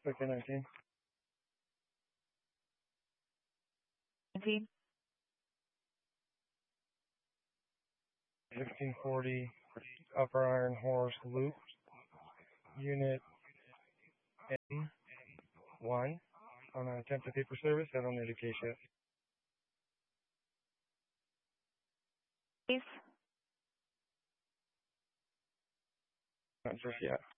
Okay, 19. 19. 1640 Upper Iron Horse Loop, Unit N1 on an attempt to pay for service. I don't need a case yet. Please. Not just yet.